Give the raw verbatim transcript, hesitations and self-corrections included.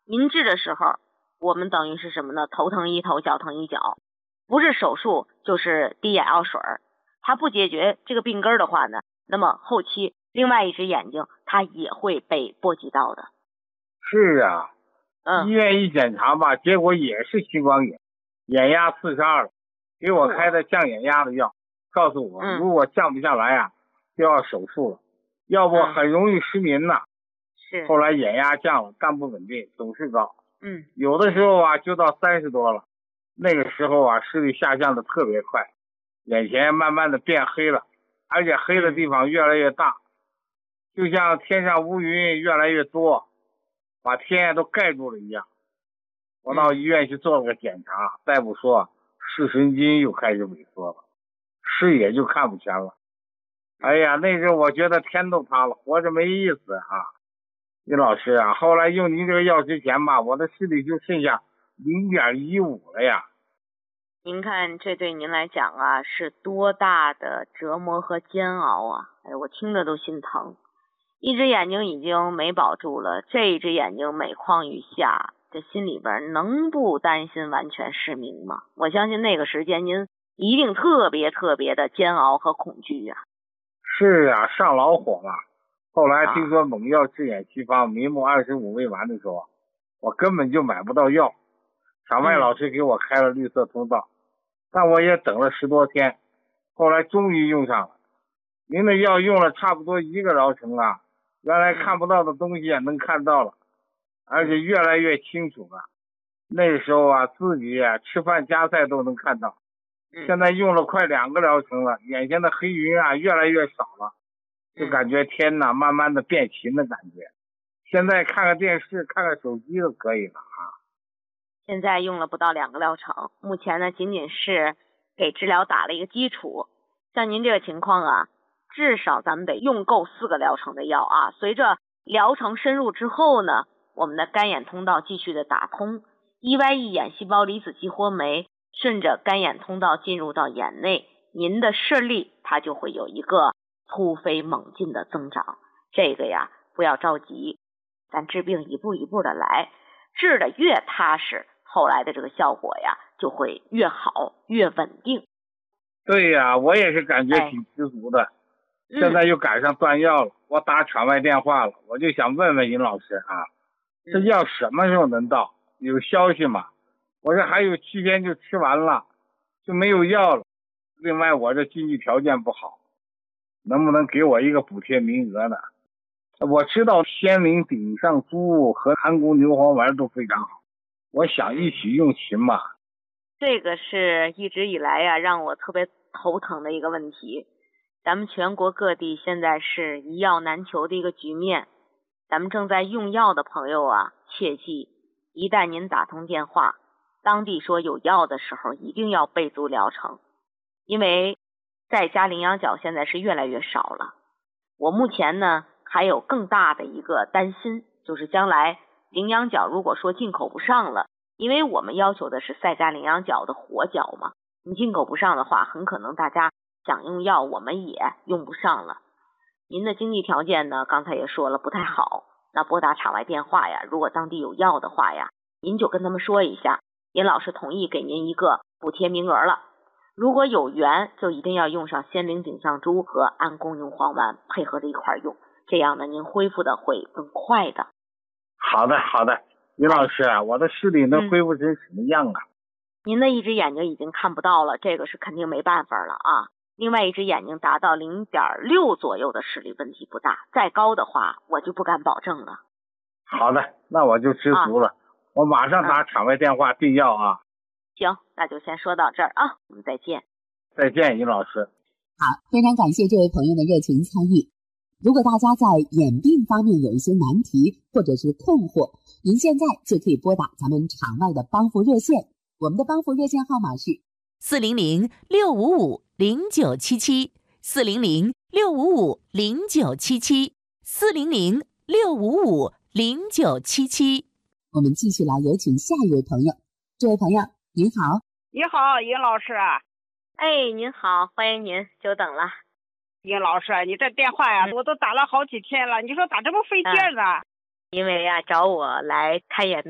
您治的时候，我们等于是什么呢？头疼一头，脚疼一脚，不是手术就是滴眼药水儿。它不解决这个病根的话呢，那么后期另外一只眼睛它也会被波及到的。 是啊， 嗯， 医院一检查吧，结果也是青光眼，眼压四十二了，给我开的降眼压的药，告诉我、 嗯、 如果降不下来啊，就要手术了，要不很容易失明呐、 嗯。是。 后来眼压降了，但不稳定，总是高。 嗯， 有的时候啊就到三十多了，那个时候啊视力下降的特别快，眼前慢慢的变黑了，而且黑的地方越来越大，就像天上乌云越来越多，把天都盖住了一样。我到医院去做了个检查，大夫说视神经又开始萎缩了，视野就看不全了。哎呀，那时候我觉得天都塌了，活着没意思啊。李老师啊，后来用您这个药之前吧，我的视力就剩下 零点一五 了呀。 您看这对您来讲啊是多大的折磨和煎熬啊！哎，我听着都心疼。一只眼睛已经没保住了，这一只眼睛每况愈下，这心里边能不担心完全失明吗？我相信那个时间您一定特别特别的煎熬和恐惧啊。 是啊，上老火了。后来听说猛药治眼西方，明目二十五未完的时候，我根本就买不到药。场外老师给我开了绿色通道，嗯、但我也等了十多天，后来终于用上了。您的药用了差不多一个疗程啊，原来看不到的东西也能看到了，而且越来越清楚了。那个时候啊，自己啊吃饭夹菜都能看到。现在用了快两个疗程了，眼前的黑云啊越来越少了，就感觉天呐慢慢的变晴的感觉。现在看个电视看个手机都可以了啊。 现在用了不到两个疗程，目前呢仅仅是给治疗打了一个基础。像您这个情况啊，至少咱们得用够四个疗程的药啊。随着疗程深入之后呢，我们的干眼通道继续的打通 ，E Y E 眼细胞离子激活酶顺着干眼通道进入到眼内，您的视力它就会有一个突飞猛进的增长。这个呀不要着急，咱治病一步一步的来，治的越踏实，后来的这个效果呀就会越好越稳定。 对呀，我也是感觉挺知足的、哎、现在又赶上断药了、嗯、我打场外电话了，我就想问问尹老师啊，这药什么时候能到？有消息吗？我这还有七天就吃完了，就没有药了。另外我这经济条件不好，能不能给我一个补贴名额呢？我知道仙灵顶上珠和安宫牛黄丸都非常好，我想一起用秦嘛。 这个是一直以来呀、啊、让我特别头疼的一个问题。咱们全国各地现在是一药难求的一个局面，咱们正在用药的朋友啊，切记一旦您打通电话，当地说有药的时候，一定要备足疗程，因为在家羚羊角现在是越来越少了。我目前呢还有更大的一个担心，就是将来羚羊角如果说进口不上了，因为我们要求的是赛家羚羊角的活角嘛，你进口不上的话，很可能大家想用药我们也用不上了。您的经济条件呢刚才也说了不太好，那拨打场外电话呀，如果当地有药的话呀，您就跟他们说一下，尹老师同意给您一个补贴名额了。如果有缘，就一定要用上仙灵顶上珠和安宫牛黄丸配合着一块用，这样呢，您恢复的会更快的。 好的，好的，尹老师，哎、我的视力能恢复成什么样啊、嗯？ 您的一只眼睛已经看不到了，这个是肯定没办法了啊。另外一只眼睛达到 零点六 左右的视力问题不大，再高的话我就不敢保证了。 好的，那我就知足了、啊、我马上打场外电话订药啊。 行，那就先说到这儿啊，我们再见。 再见，尹老师。 好，非常感谢这位朋友的热情参与。如果大家在眼病方面有一些难题或者是困惑，您现在就可以拨打咱们场外的帮扶热线，我们的帮扶热线号码是四零零六五五零九七七，四零零六五五零九七七，四零零六五五零九七七。 我们继续来有请下一位朋友。这位朋友您好。 你好，尹老师啊。 哎，您好，欢迎您，久等了。 尹老师，你这电话呀、嗯、我都打了好几天了，你说咋这么费劲呢、 嗯、因为呀、啊、找我来开眼